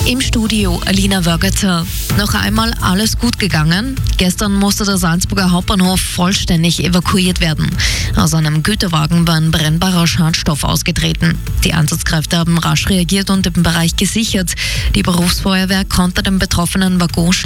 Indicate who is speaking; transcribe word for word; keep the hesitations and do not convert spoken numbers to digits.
Speaker 1: Im Studio Alina Wögeter. Noch einmal alles gut gegangen. Gestern musste der Salzburger Hauptbahnhof vollständig evakuiert werden. Aus einem Güterwagen war ein brennbarer Schadstoff ausgetreten. Die Einsatzkräfte haben rasch reagiert und den Bereich gesichert. Die Berufsfeuerwehr konnte den betroffenen Waggon